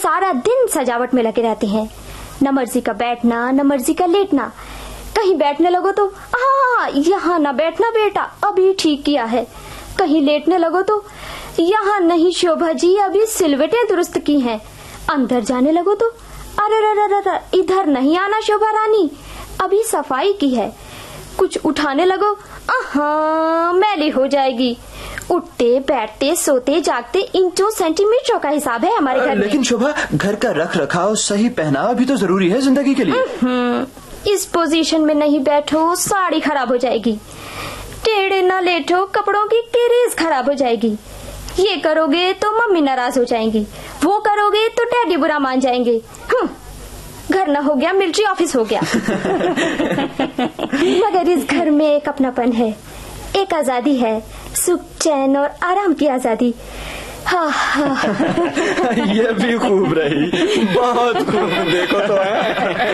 सारा दिन सजावट में लगे रहते हैं। न मर्जी का बैठना, न मर्जी का लेटना। कहीं बैठने लगो तो यहाँ न बैठना बेटा, अभी ठीक किया है। कहीं लेटने लगो तो यहाँ नहीं शोभा जी, अभी सिलवटें दुरुस्त की हैं। अंदर जाने लगो तो अरे इधर नहीं आना शोभा रानी, अभी सफाई की है। कुछ उठाने लगो, मैली हो जाएगी। उठते बैठते सोते जागते इंचों सेंटीमीटरों का हिसाब है हमारे घर में। लेकिन शोभा, घर का रख रखाव, सही पहनावा भी तो जरूरी है जिंदगी के लिए। इस पोजीशन में नहीं बैठो साड़ी खराब हो जाएगी। टेढ़े न लेटो, कपड़ों की कीरीज खराब हो जाएगी। ये करोगे तो मम्मी नाराज हो जाएंगी, वो करोगे तो डैडी बुरा मान जाएंगे। घर न हो गया मिलिट्री ऑफिस हो गया। मगर इस घर में एक अपनापन है, एक आजादी है, सुख चैन और आराम की आजादी। ये भी खूब रही, बहुत खूब। देखो तो है।